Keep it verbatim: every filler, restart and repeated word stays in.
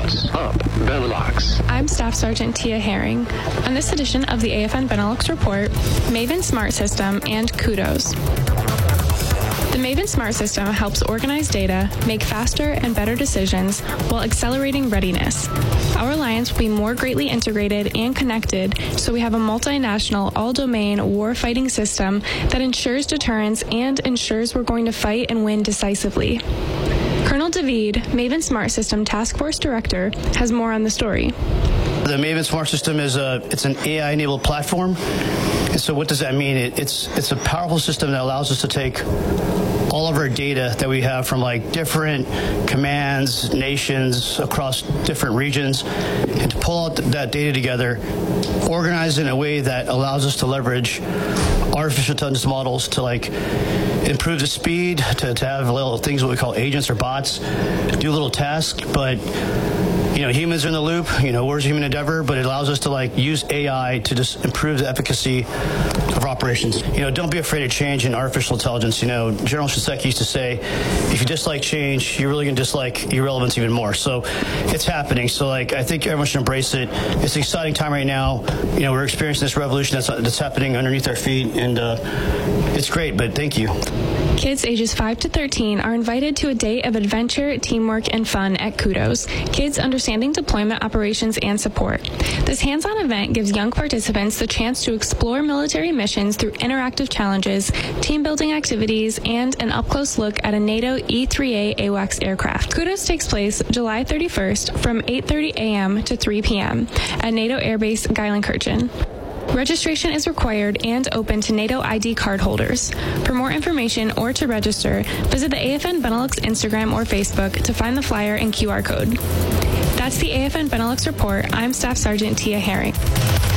What's up, Benelux? I'm Staff Sergeant Tia Herring. On this edition of the A F N Benelux Report, Maven Smart System and Kudos. The Maven Smart System helps organize data, make faster and better decisions while accelerating readiness. Our alliance will be more greatly integrated and connected, so we have a multinational, all-domain war-fighting system that ensures deterrence and ensures we're going to fight and win decisively. Colonel David, Maven Smart System Task Force Director, has more on the story. The Maven Smart System is a it's an A I-enabled platform. And so what does that mean? It, it's it's a powerful system that allows us to take all of our data that we have from like different commands, nations across different regions, and to pull out that data together, organize it in a way that allows us to leverage artificial intelligence models to like improve the speed, to, to have little things what we call agents or bots, do little tasks, but you know, humans are in the loop, you know, we're human endeavor, but it allows us to like use A I to just improve the efficacy of operations. You know, don't be afraid of change in artificial intelligence. You know, General Shinseki used to say, if you dislike change, you're really going to dislike irrelevance even more. So it's happening. So like, I think everyone should embrace it. It's an exciting time right now. You know, we're experiencing this revolution that's, that's happening underneath our feet, and uh, it's great, but thank you. Kids ages five to thirteen are invited to a day of adventure, teamwork, and fun at Kudos, Kids Understanding Deployment Operations and Support. This hands-on event gives young participants the chance to explore military missions through interactive challenges, team-building activities, and an up-close look at a NATO E three A AWACS aircraft. Kudos takes place July thirty-first from eight thirty a m to three p m at NATO Air Base Geilenkirchen. Registration is required and open to NATO I D card holders. For more information or to register, visit the A F N Benelux Instagram or Facebook to find the flyer and Q R code. That's the A F N Benelux Report. I'm Staff Sergeant Tia Herring.